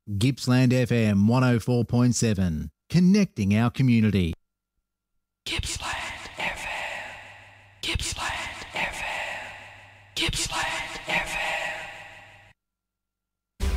Gippsland FM 104.7, connecting our community. Gippsland FM. Gippsland FM. Gippsland FM.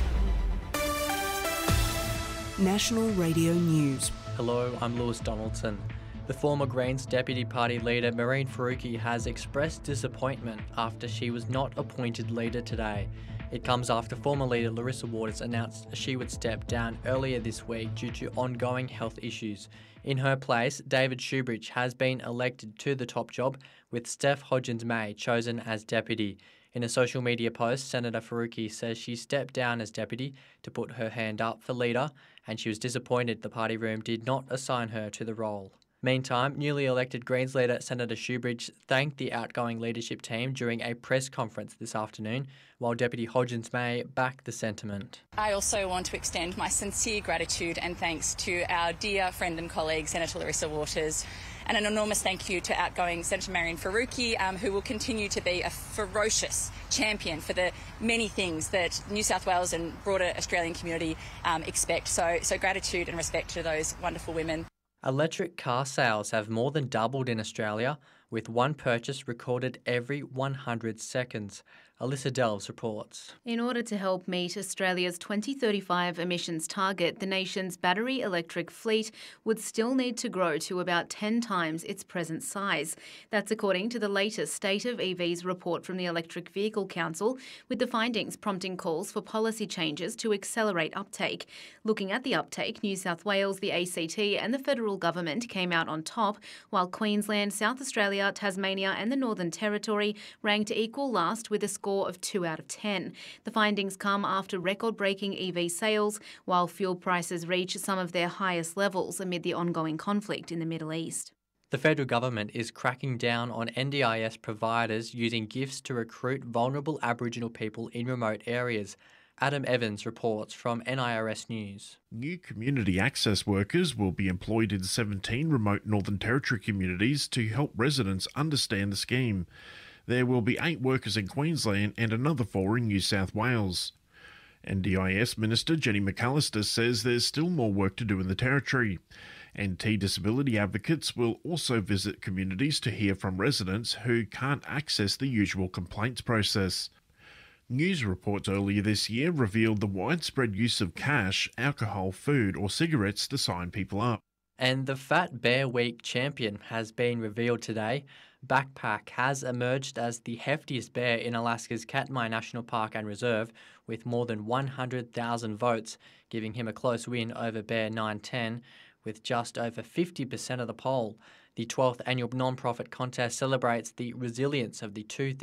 National Radio News. Hello, I'm Lewis Donaldson. The former Greens Deputy Party leader Mehreen Faruqi has expressed disappointment after she was not appointed leader today. It comes after former leader Larissa Waters announced she would step down earlier this week due to ongoing health issues. In her place, David Shoebridge has been elected to the top job, with Steph Hodgins-May chosen as deputy. In a social media post, Senator Faruqi says she stepped down as deputy to put her hand up for leader, and she was disappointed the party room did not assign her to the role. Meantime, newly elected Greens leader Senator Shoebridge thanked the outgoing leadership team during a press conference this afternoon, while Deputy Hodgins-May backed the sentiment. I also want to extend my sincere gratitude and thanks to our dear friend and colleague Senator Larissa Waters, and an enormous thank you to outgoing Senator Mehreen Faruqi, who will continue to be a ferocious champion for the many things that New South Wales and broader Australian community expect. So gratitude and respect to those wonderful women. Electric car sales have more than doubled in Australia, with one purchase recorded every 100 seconds. Alyssa Delves reports. In order to help meet Australia's 2035 emissions target, the nation's battery electric fleet would still need to grow to about 10 times its present size. That's according to the latest State of EVs report from the Electric Vehicle Council, with the findings prompting calls for policy changes to accelerate uptake. Looking at the uptake, New South Wales, the ACT and the federal government came out on top, while Queensland, South Australia, Tasmania and the Northern Territory ranked equal last with a score of 2 out of 10. The findings come after record-breaking EV sales, while fuel prices reach some of their highest levels amid the ongoing conflict in the Middle East. The federal government is cracking down on NDIS providers using gifts to recruit vulnerable Aboriginal people in remote areas. Adam Evans reports from NIRS News. New community access workers will be employed in 17 remote Northern Territory communities to help residents understand the scheme. There will be 8 workers in Queensland and another 4 in New South Wales. NDIS Minister Jenny McAllister says there's still more work to do in the Territory. NT disability advocates will also visit communities to hear from residents who can't access the usual complaints process. News reports earlier this year revealed the widespread use of cash, alcohol, food or cigarettes to sign people up. And the Fat Bear Week champion has been revealed today. Backpack has emerged as the heftiest bear in Alaska's Katmai National Park and Reserve, with more than 100,000 votes, giving him a close win over Bear 910, with just over 50% of the poll. The 12th annual non-profit contest celebrates the resilience of the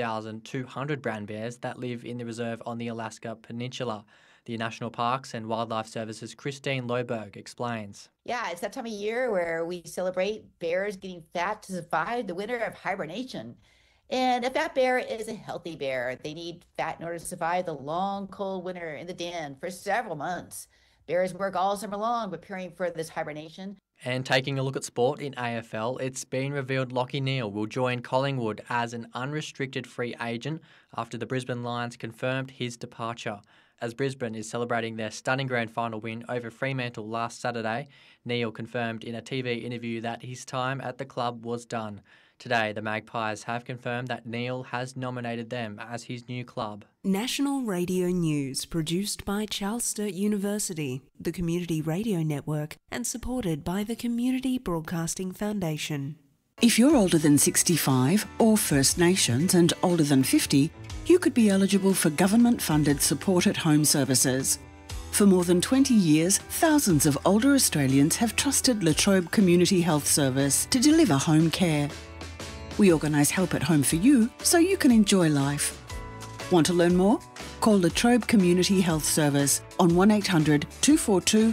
2,200 brown bears that live in the reserve on the Alaska Peninsula. The National Parks and Wildlife Services Christine Loberg explains. Yeah, it's that time of year where we celebrate bears getting fat to survive the winter of hibernation. And a fat bear is a healthy bear. They need fat in order to survive the long, cold winter in the den for several months. Bears work all summer long preparing for this hibernation. And taking a look at sport in AFL, it's been revealed Lachie Neale will join Collingwood as an unrestricted free agent after the Brisbane Lions confirmed his departure. As Brisbane is celebrating their stunning grand final win over Fremantle last Saturday, Neale confirmed in a TV interview that his time at the club was done. Today, the Magpies have confirmed that Neale has nominated them as his new club. National Radio News, produced by Charles Sturt University, the Community Radio Network, and supported by the Community Broadcasting Foundation. If you're older than 65 or First Nations and older than 50, you could be eligible for government-funded support at home services. For more than 20 years, thousands of older Australians have trusted La Trobe Community Health Service to deliver home care. We organise help at home for you so you can enjoy life. Want to learn more? Call La Trobe Community Health Service on 1800 242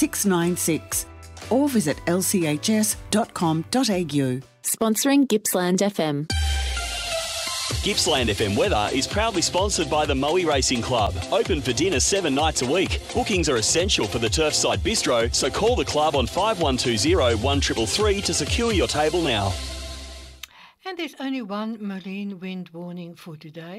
696 or visit lchs.com.au. Sponsoring Gippsland FM. Gippsland FM weather is proudly sponsored by the Moe Racing Club. Open for dinner 7 nights a week. Bookings are essential for the Turfside Bistro, so call the club on 5120 1333 to secure your table now. And there's only one marine wind warning for today.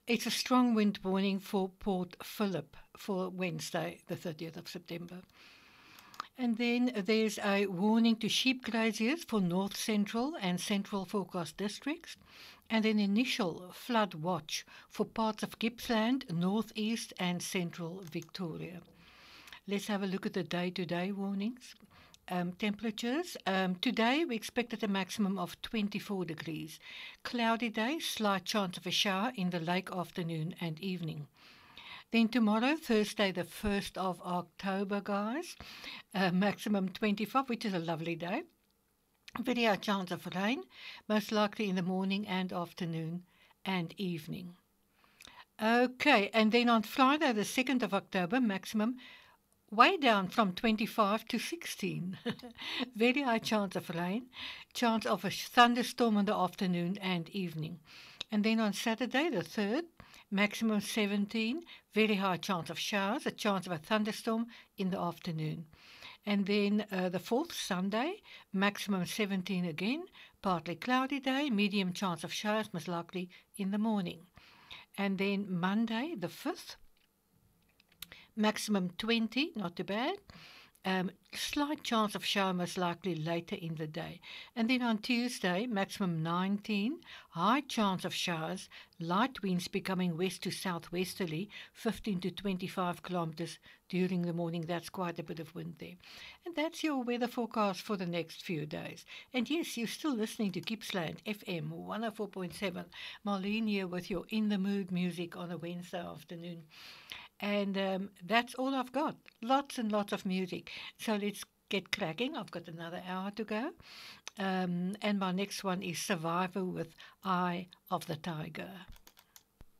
It's a strong wind warning for Port Phillip for Wednesday, the 30th of September. And then there's a warning to sheep graziers for North Central and Central Forecast districts, and an initial flood watch for parts of Gippsland, North East and Central Victoria. Let's have a look at the day-to-day warnings. Temperatures. Today we expected a maximum of 24 degrees. Cloudy day, slight chance of a shower in the late afternoon and evening. Then tomorrow, Thursday, the 1st of October, guys, maximum 25, which is a lovely day. Very high chance of rain, most likely in the morning and afternoon and evening. Okay, and then on Friday, the 2nd of October, maximum way down from 25 to 16. Very high chance of rain, chance of a thunderstorm in the afternoon and evening. And then on Saturday, the 3rd, maximum 17, very high chance of showers, a chance of a thunderstorm in the afternoon. And then the 4th, Sunday, maximum 17 again, partly cloudy day, medium chance of showers, most likely in the morning. And then Monday, the 5th, maximum 20, not too bad. Slight chance of shower, most likely later in the day. And then on Tuesday, maximum 19, high chance of showers, light winds becoming west to southwesterly, 15 to 25 kilometres during the morning. That's quite a bit of wind there. And that's your weather forecast for the next few days. And yes, you're still listening to Gippsland FM 104.7. Marlene here with your In the Mood music on a Wednesday afternoon. And that's all I've got. Lots and lots of music. So let's get cracking. I've got another hour to go. And my next one is Survivor with Eye of the Tiger.